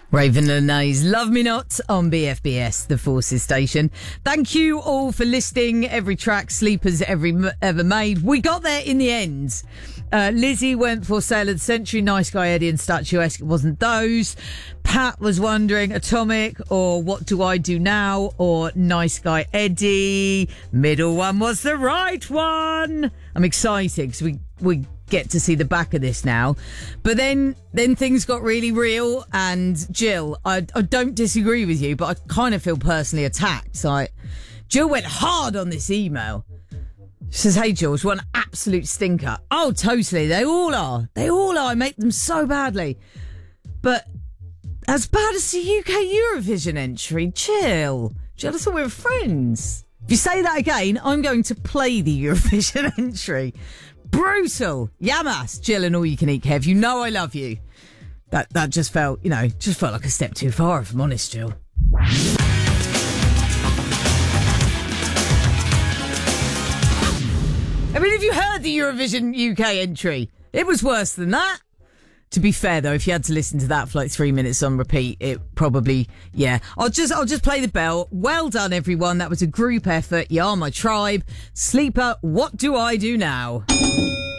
Raven and Nays, Love Me Not on BFBS, the Forces station. Thank you all for listing every track Sleepers ever made. We got there in the end. Lizzie went for Sale of the Century, Nice Guy Eddie and Statuesque. It wasn't those. Pat was wondering Atomic or What Do I Do Now or Nice Guy Eddie. Middle one was the right one. I'm excited because we get to see the back of this now. But then things got really real, and Jill, I don't disagree with you, but I kind of feel personally attacked. Like, Jill went hard on this email. She says, hey George, what an absolute stinker. Oh, totally. They all are. I make them so badly. But as bad as the UK Eurovision entry, chill. Jill, I thought we were friends. If you say that again, I'm going to play the Eurovision entry. Brutal. Yamas, Jill and All You Can Eat Kev. You know I love you. That just felt, like a step too far, if I'm honest, Jill. I mean, have you heard the Eurovision UK entry? It was worse than that. To be fair, though, if you had to listen to that for like 3 minutes on repeat, it probably, yeah. I'll just play the bell. Well done, everyone. That was a group effort. You are my tribe. Sleeper, What Do I Do Now?